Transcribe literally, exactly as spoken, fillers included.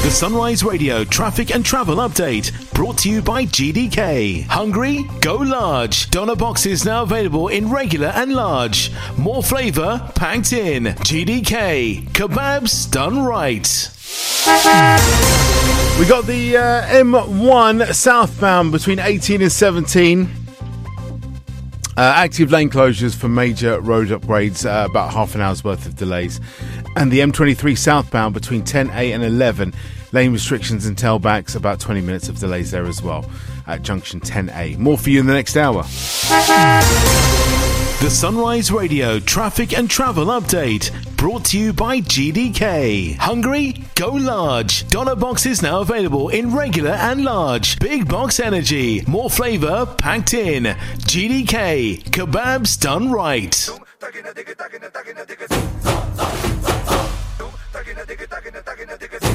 The Sunrise Radio traffic and travel update brought to you by G D K. Hungry? Go large. Doner boxes now available in regular and large. More flavour packed in. G D K. Kebabs done right. We got the uh, M one southbound between eighteen and seventeen. Uh, active lane closures for major road upgrades, uh, about half an hour's worth of delays. And the M twenty-three southbound between ten A and eleven. Lane restrictions and tailbacks, about twenty minutes of delays there as well at junction ten A. More for you in the next hour. The Sunrise Radio traffic and travel update brought to you by G D K. Hungry? Go large. Doner boxes now available in regular and large. Big box energy. More flavour packed in. G D K. Kebabs done right. Tagging a digger, tagging a tagging a digger,